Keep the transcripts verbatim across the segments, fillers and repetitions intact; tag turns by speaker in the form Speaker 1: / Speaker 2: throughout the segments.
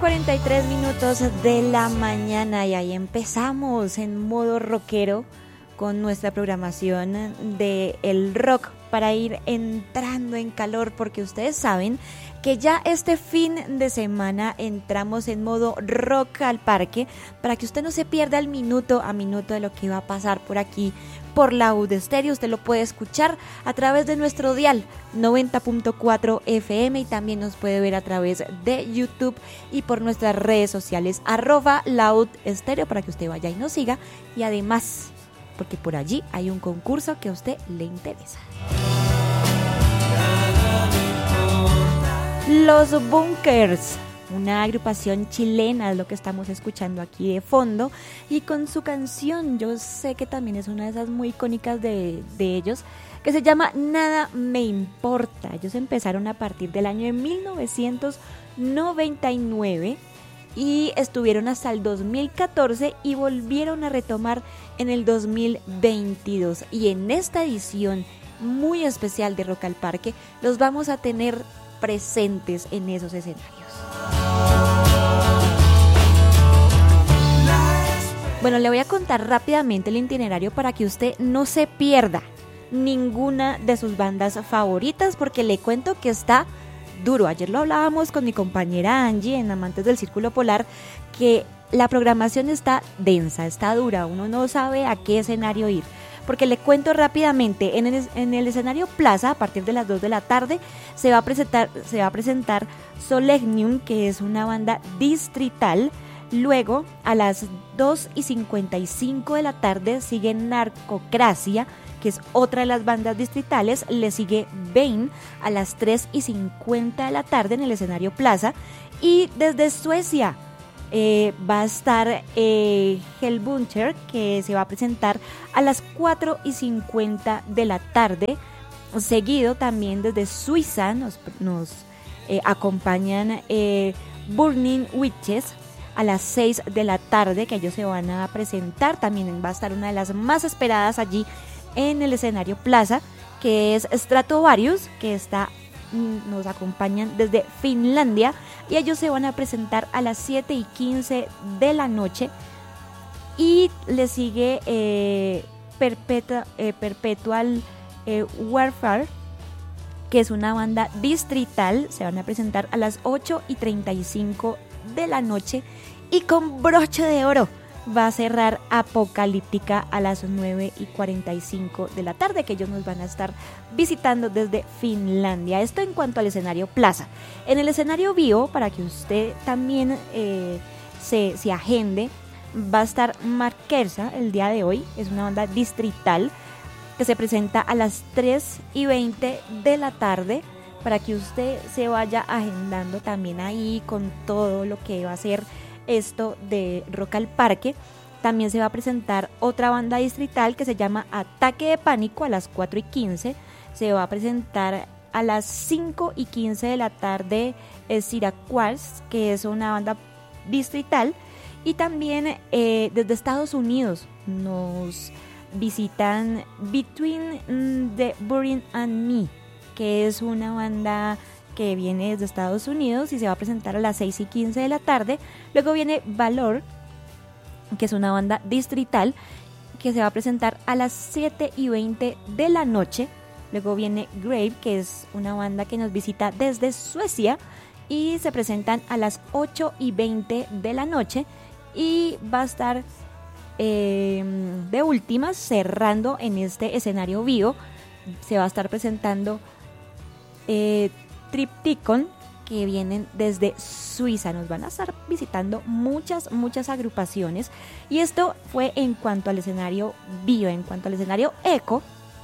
Speaker 1: cuarenta y tres minutos de la mañana y ahí empezamos en modo rockero con nuestra programación de el rock para ir entrando en calor, porque ustedes saben que ya este fin de semana entramos en modo rock al parque para que usted no se pierda el minuto a minuto de lo que va a pasar por aquí por Laúd Estéreo. Usted lo puede escuchar a través de nuestro dial noventa punto cuatro F M y también nos puede ver a través de YouTube y por nuestras redes sociales arroba Laúd Estéreo para que usted vaya y nos siga, y además porque por allí hay un concurso que a usted le interesa. Los Bunkers, una agrupación chilena, es lo que estamos escuchando aquí de fondo, y con su canción, yo sé que también es una de esas muy icónicas de, de ellos, que se llama Nada Me Importa. Ellos empezaron a partir del año de mil novecientos noventa y nueve y estuvieron hasta el dos mil catorce y volvieron a retomar en el dos mil veintidós, y en esta edición muy especial de Rock al Parque los vamos a tener presentes en esos escenarios. Bueno, le voy a contar rápidamente el itinerario para que usted no se pierda ninguna de sus bandas favoritas, porque le cuento que está duro. Ayer lo hablábamos con mi compañera Angie en Amantes del Círculo Polar, que la programación está densa, está dura, uno no sabe a qué escenario ir. Porque le cuento rápidamente, en el, en el escenario Plaza, a partir de las dos de la tarde, se va a presentar, se va a presentar Solegnium, que es una banda distrital. Luego, a las dos y cincuenta y cinco de la tarde, sigue Narcocracia, que es otra de las bandas distritales. Le sigue Bane a las tres y cincuenta de la tarde en el escenario Plaza. Y desde Suecia, Eh, va a estar eh, Hellbunter, que se va a presentar a las cuatro y cincuenta de la tarde. Seguido también desde Suiza nos, nos eh, acompañan eh, Burning Witches a las seis de la tarde, que ellos se van a presentar. También va a estar una de las más esperadas allí en el escenario Plaza, que es Stratovarius, que está nos acompañan desde Finlandia, y ellos se van a presentar a las siete y quince de la noche. Y le sigue eh, Perpetua, eh, Perpetual eh, Warfare, que es una banda distrital. Se van a presentar a las ocho y treinta y cinco de la noche, y con broche de oro va a cerrar Apocalíptica a las nueve y cuarenta y cinco de la tarde, que ellos nos van a estar visitando desde Finlandia. Esto en cuanto al escenario Plaza. En el escenario Vivo, para que usted también eh, se, se agende, va a estar Marquesa el día de hoy. Es una banda distrital que se presenta a las tres y veinte de la tarde, para que usted se vaya agendando también ahí con todo lo que va a ser esto de Rock al Parque. También se va a presentar otra banda distrital que se llama Ataque de Pánico a las cuatro y quince. Se va a presentar a las cinco y quince de la tarde eh, Syracuse, que es una banda distrital. Y también eh, desde Estados Unidos nos visitan Between the Burning and Me, que es una banda que viene desde Estados Unidos y se va a presentar a las seis y quince de la tarde. Luego viene Valor, que es una banda distrital, que se va a presentar a las siete y veinte de la noche. Luego viene Grave, que es una banda que nos visita desde Suecia, y se presentan a las ocho y veinte de la noche. Y va a estar eh, de últimas, cerrando en este escenario vivo, se va a estar presentando eh, Tripticon, que vienen desde Suiza. Nos van a estar visitando muchas, muchas agrupaciones. Y esto fue en cuanto al escenario Vivo. En cuanto al escenario Eco,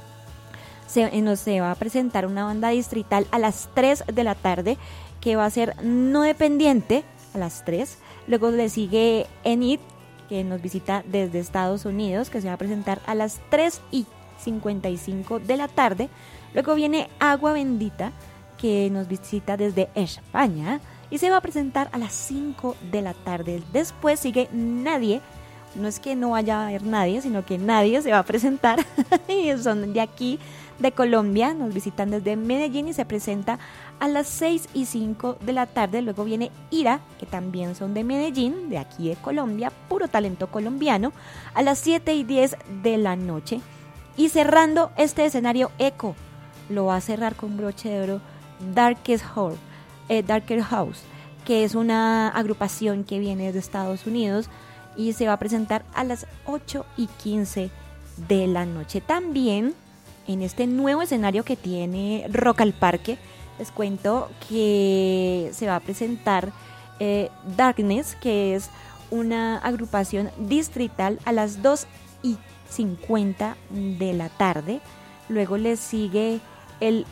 Speaker 1: se, nos se va a presentar una banda distrital a las tres de la tarde, que va a ser No Dependiente a las tres. Luego le sigue Enid, que nos visita desde Estados Unidos, que se va a presentar a las tres y cincuenta y cinco de la tarde. Luego viene Agua Bendita, que nos visita desde España y se va a presentar a las cinco de la tarde. Después sigue Nadie. No es que no vaya a haber nadie, sino que Nadie se va a presentar y son de aquí, de Colombia, nos visitan desde Medellín y se presenta a las seis y cinco de la tarde. Luego viene Ira, que también son de Medellín, de aquí de Colombia, puro talento colombiano, a las siete y diez de la noche. Y cerrando este escenario, Echo lo va a cerrar con broche de oro Darkest Hour, eh, Darker House, que es una agrupación que viene de Estados Unidos y se va a presentar a las ocho y quince de la noche. También en este nuevo escenario que tiene Rock al Parque, les cuento que se va a presentar eh, Darkness, que es una agrupación distrital, a las dos y cincuenta de la tarde. Luego les sigue el,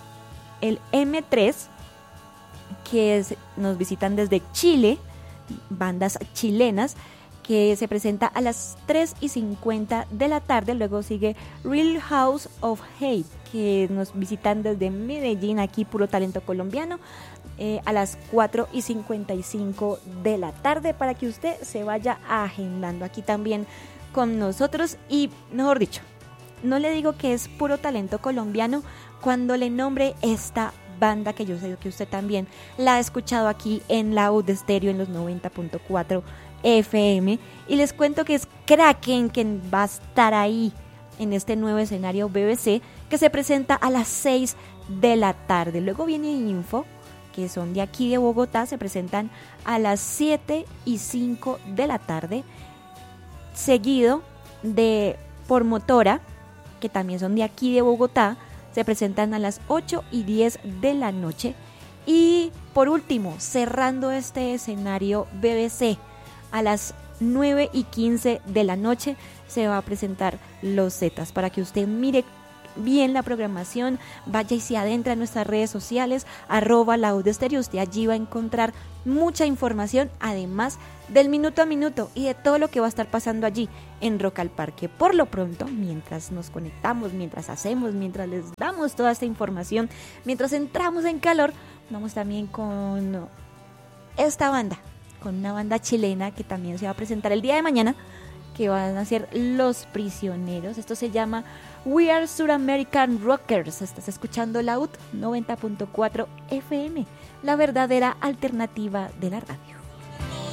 Speaker 1: el eme tres, que es, nos visitan desde Chile, bandas chilenas, que se presenta a las tres y cincuenta de la tarde. Luego sigue Real House of Hate, que nos visitan desde Medellín, aquí puro talento colombiano, eh, a las cuatro y cincuenta y cinco de la tarde, para que usted se vaya agendando aquí también con nosotros. Y mejor dicho, no le digo que es puro talento colombiano cuando le nombre esta banda, que yo sé que usted también la ha escuchado aquí en Laúd Estéreo en los noventa punto cuatro F M, y les cuento que es Kraken, que va a estar ahí en este nuevo escenario B B C, que se presenta a las seis de la tarde. Luego viene Info, que son de aquí de Bogotá, se presentan a las siete y cinco de la tarde, seguido de Por Motora, que también son de aquí de Bogotá, se presentan a las ocho y diez de la noche. Y por último, cerrando este escenario B B C, a las nueve y quince de la noche se va a presentar Los Zetas, para que usted mire bien la programación, vaya y se adentra en nuestras redes sociales, arroba Laúd Estéreo. Usted allí va a encontrar mucha información, además del minuto a minuto y de todo lo que va a estar pasando allí en Rock al Parque. Por lo pronto, mientras nos conectamos, mientras hacemos, mientras les damos toda esta información, mientras entramos en calor, vamos también con esta banda, con una banda chilena que también se va a presentar el día de mañana, que van a ser Los Prisioneros. Esto se llama We Are Suramerican Rockers. Estás escuchando Laúd noventa punto cuatro F M, la verdadera alternativa de la radio.